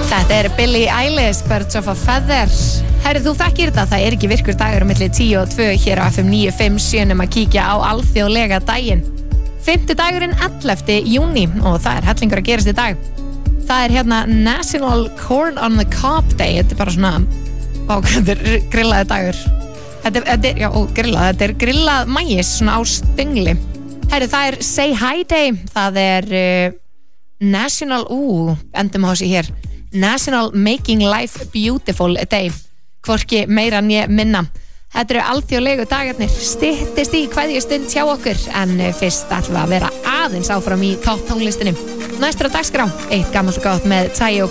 Þetta Billie Eilish, Birds of a Feather. Herri, þú þekkir þetta, það ekki virkur dagur á milli 10 og 2 hér á FM 957 að kíkja á alþjóðlega daginn. 5. dagurinn 11. júní og það hellingur að gerast í dag. Það hérna National Corn on the Cob Day. Þetta bara svona, þetta grillaði dagur. Þetta grillað mæs svona á stöngli. Herri, það Say Hi Day. Það National, endum á þessi hér. National Making Life Beautiful Day. Hvorki meira né minna. Þetta eru alþjóðlegu dagarnir. Styttist í kveðjustund hjá okkur. En fyrst ætlum við að vera aðeins áfram í topp tónlistinni. Næstur á dagskrá, eitt gamalt gott með Tayo